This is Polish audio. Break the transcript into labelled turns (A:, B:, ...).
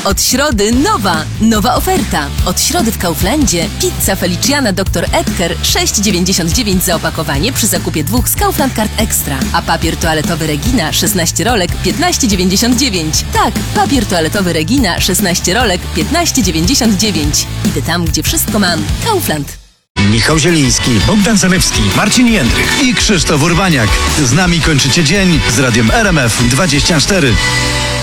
A: Od środy nowa oferta. Od środy w Kauflandzie pizza Feliciana Dr. Edgar 6,99 za opakowanie przy zakupie 2 z Kaufland Card Extra. A papier toaletowy Regina 16 rolek 15,99. Tak, papier toaletowy Regina 16 rolek 15,99. Idę tam, gdzie wszystko mam. Kaufland.
B: Michał Zieliński,
C: Bogdan Zalewski,
B: Marcin Jędrych
C: i Krzysztof Urbaniak.
B: z nami kończycie dzień z radiem RMF 24.